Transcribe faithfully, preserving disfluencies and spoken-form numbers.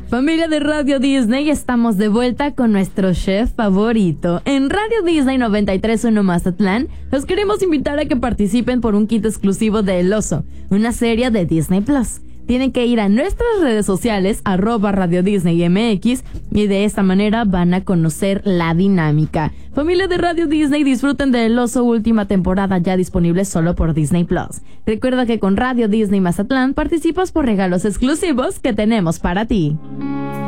Familia de Radio Disney, estamos de vuelta con nuestro chef favorito. En Radio Disney noventa y tres punto uno Mazatlán, los queremos invitar a que participen por un kit exclusivo de El Oso, una serie de Disney Plus. Tienen que ir a nuestras redes sociales, arroba Radio Disney M X, y de esta manera van a conocer la dinámica. Familia de Radio Disney, disfruten de El Oso, última temporada ya disponible solo por Disney Plus. Recuerda que con Radio Disney Mazatlán participas por regalos exclusivos que tenemos para ti.